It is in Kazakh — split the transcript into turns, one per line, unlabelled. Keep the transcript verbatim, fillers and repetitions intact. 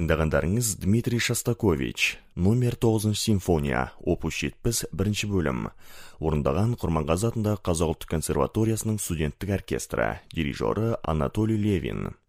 Тыңдағандарыңыз Дмитрий Шостакович, номер тоғызыншы симфония, опус жетпіс, бірінші бөлім. Орындаған Құрманғазы атындағы Қазақ ұлттық консерваториясының студенттік оркестрі, дирижері Анатолий Левин.